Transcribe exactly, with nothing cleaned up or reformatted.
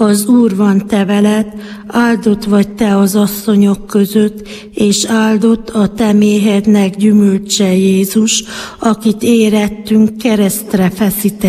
Az Úr van te veled, áldott vagy te az asszonyok között, és áldott a te méhednek gyümölcse Jézus, akit érettünk keresztre feszített.